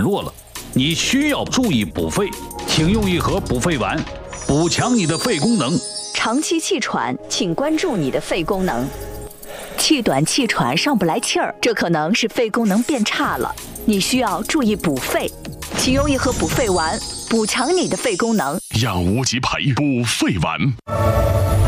弱了，你需要注意补肺，请用一盒补肺丸，补强你的肺功能。 长期气喘，请关注你的肺功能。气短气喘上不来气儿，这可能是肺功能变差了，你需要注意补肺，请用一盒补肺丸，补强你的肺功能。 养无极培补肺丸。